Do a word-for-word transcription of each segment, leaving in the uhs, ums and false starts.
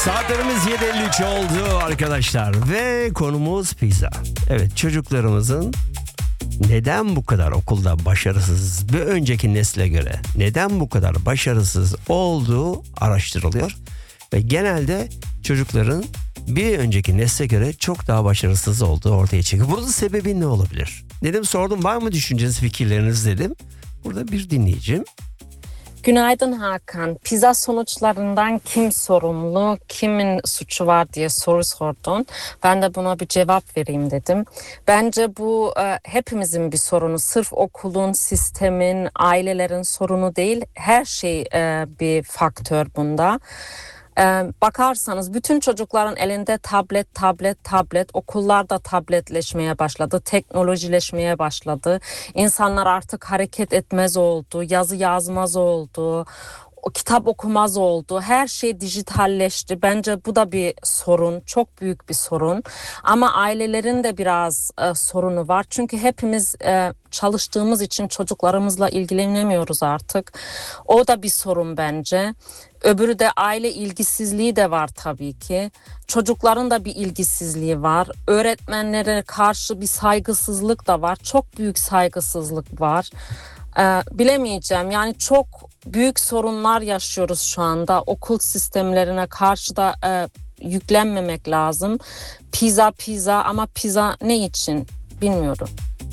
Saatlerimiz yedi elli üç oldu arkadaşlar ve konumuz pizza. Evet, çocuklarımızın neden bu kadar okulda başarısız, bir önceki nesle göre neden bu kadar başarısız olduğu araştırılıyor. Ve genelde çocukların bir önceki nesle göre çok daha başarısız olduğu ortaya çıkıyor. Bunun sebebi ne olabilir? Dedim, sordum, var mı düşünceniz, fikirleriniz dedim. Burada bir dinleyicim. Günaydın Hakan. Pizza sonuçlarından kim sorumlu, kimin suçu var diye soru sordun. Ben de buna bir cevap vereyim dedim. Bence bu e, hepimizin bir sorunu. Sırf okulun, sistemin, ailelerin sorunu değil. Her şey e, bir faktör bunda. Ee, bakarsanız bütün çocukların elinde tablet, tablet, tablet, okullarda tabletleşmeye başladı, teknolojileşmeye başladı. İnsanlar artık hareket etmez oldu, yazı yazmaz oldu, o kitap okumaz oldu. Her şey dijitalleşti. Bence bu da bir sorun, çok büyük bir sorun. Ama ailelerin de biraz e, sorunu var. Çünkü hepimiz e, çalıştığımız için çocuklarımızla ilgilenemiyoruz artık. O da bir sorun bence. Öbürü de aile ilgisizliği de var tabii ki. Çocukların da bir ilgisizliği var. Öğretmenlere karşı bir saygısızlık da var. Çok büyük saygısızlık var. Ee, bilemeyeceğim. Yani çok büyük sorunlar yaşıyoruz şu anda. Okul sistemlerine karşı da e, yüklenmemek lazım. Pizza pizza ama pizza ne için bilmiyorum.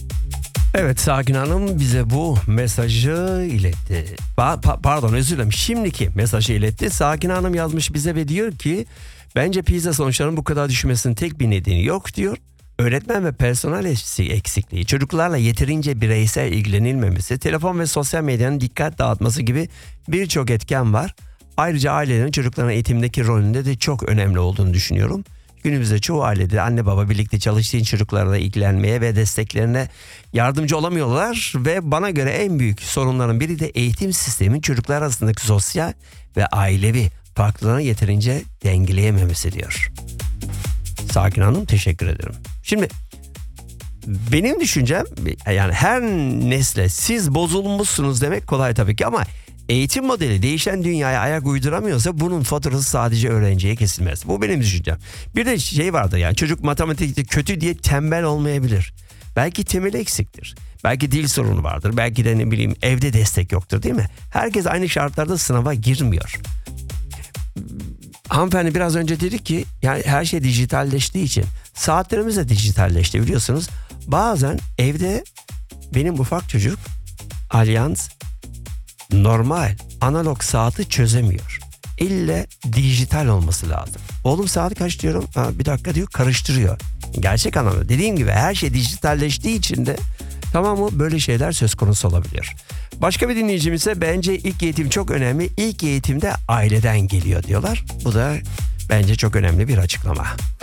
Evet, Sakin Hanım bize bu mesajı iletti. Pa- pa- pardon özür dilerim. Şimdiki mesajı iletti. Sakin Hanım yazmış bize ve diyor ki bence pizza sonuçlarının bu kadar düşmesinin tek bir nedeni yok diyor. Öğretmen ve personel eksikliği, çocuklarla yeterince bireysel ilgilenilmemesi, telefon ve sosyal medyanın dikkat dağıtması gibi birçok etken var. Ayrıca ailelerin çocukların eğitimdeki rolünde de çok önemli olduğunu düşünüyorum. Günümüzde çoğu ailede anne baba birlikte çalıştığı çocuklarla ilgilenmeye ve desteklerine yardımcı olamıyorlar ve bana göre en büyük sorunların biri de eğitim sistemin çocuklar arasındaki sosyal ve ailevi farklılığını yeterince dengeleyememesi diyor. Sakin Hanım, teşekkür ederim. Şimdi benim düşüncem, yani her nesle siz bozulmuşsunuz demek kolay tabii ki ama eğitim modeli değişen dünyaya ayak uyduramıyorsa bunun faturası sadece öğrenciye kesilmez. Bu benim düşüncem. Bir de şey vardır, yani çocuk matematikte kötü diye tembel olmayabilir. Belki temeli eksiktir. Belki dil sorunu vardır. Belki de ne bileyim evde destek yoktur, değil mi? Herkes aynı şartlarda sınava girmiyor. Hanımefendi biraz önce dedi ki yani her şey dijitalleştiği için saatlerimiz de dijitalleşti, biliyorsunuz. Bazen evde benim ufak çocuk Allianz normal analog saati çözemiyor. İlle dijital olması lazım. Oğlum saat kaç diyorum? Ha, bir dakika diyor, karıştırıyor. Gerçek anlamda dediğim gibi her şey dijitalleştiği için de tamam mı, böyle şeyler söz konusu olabilir. Başka bir dinleyicimiz ise bence ilk eğitim çok önemli. İlk eğitimde aileden geliyor diyorlar. Bu da bence çok önemli bir açıklama.